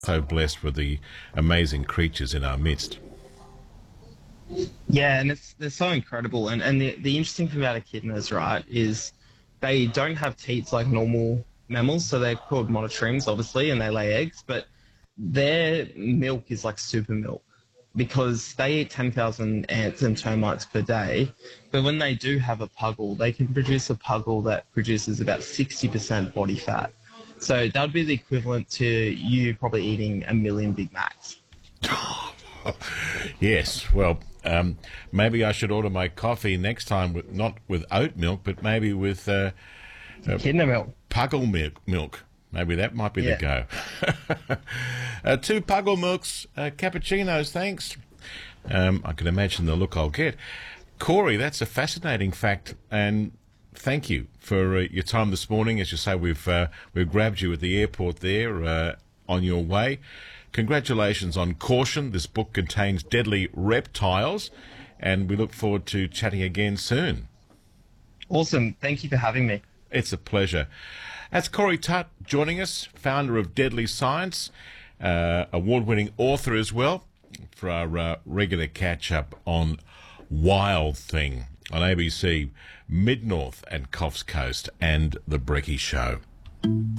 So blessed with the amazing creatures in our midst. Yeah, and they're so incredible. And the interesting thing about echidnas, right, is they don't have teats like normal mammals, so they're called monotremes, obviously, and they lay eggs, but their milk is like super milk because they eat 10,000 ants and termites per day. But when they do have a puggle, they can produce a puggle that produces about 60% body fat. So that would be the equivalent to you probably eating a million Big Macs. Yes, well, maybe I should order my coffee next time with not with oat milk, but maybe with Echidna milk. puggle milk. Maybe that might be the Yeah. go. Two puggle milks, cappuccinos, thanks. I can imagine the look I'll get. Corey, that's a fascinating fact, and thank you for your time this morning. As you say, we've grabbed you at the airport there on your way. Congratulations on Caution. This book contains deadly reptiles, and we look forward to chatting again soon. Awesome. Thank you for having me. It's a pleasure. That's Corey Tutt joining us, founder of Deadly Science, award-winning author as well, for our regular catch-up on Wild Thing on ABC, Mid-North and Coffs Coast, and The Brecky Show.